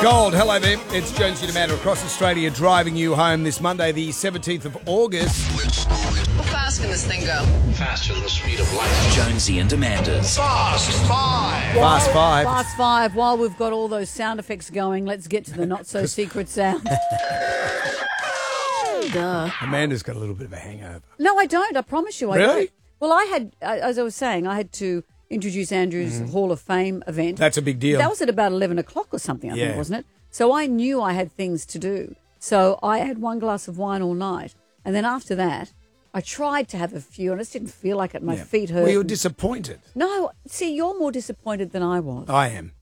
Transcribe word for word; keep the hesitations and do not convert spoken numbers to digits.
Gold. Hello there. It's Jonesy and Amanda across Australia driving you home this Monday, the seventeenth of August. How fast can this thing go? Faster than the speed of light. Jonesy and Amanda's Fast Five. Fast five. Fast five. While we've got all those sound effects going, let's get to the not-so-secret sound. Duh. Amanda's got a little bit of a hangover. No, I don't. I promise you I Really? don't. Well, I had, as I was saying, I had to introduce Andrew's Hall of Fame event. That's a big deal. That was at about eleven o'clock or something, I Yeah. think, wasn't it? So I knew I had things to do. So I had one glass of wine all night. And then after that, I tried to have a few, and I just didn't feel like it. My Yeah. feet hurt. Well, you're disappointed. No, see, you're more disappointed than I was. I am.